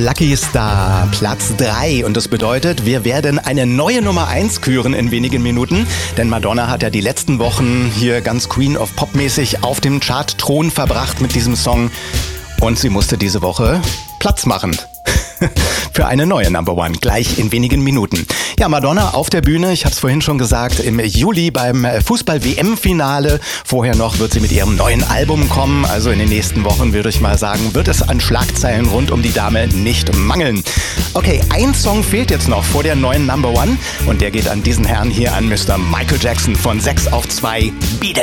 Lucky Star, Platz 3. Und das bedeutet, wir werden eine neue Nummer 1 küren in wenigen Minuten. Denn Madonna hat ja die letzten Wochen hier ganz Queen of Pop mäßig auf dem Chart-Thron verbracht mit diesem Song. Und sie musste diese Woche Platz machen. Für eine neue Number One, gleich in wenigen Minuten. Ja, Madonna auf der Bühne, ich habe es vorhin schon gesagt, im Juli beim Fußball-WM-Finale. Vorher noch wird sie mit ihrem neuen Album kommen. Also in den nächsten Wochen, würde ich mal sagen, wird es an Schlagzeilen rund um die Dame nicht mangeln. Okay, ein Song fehlt jetzt noch vor der neuen Number One. Und der geht an diesen Herrn hier, an Mr. Michael Jackson von 6 auf 2. Beat it.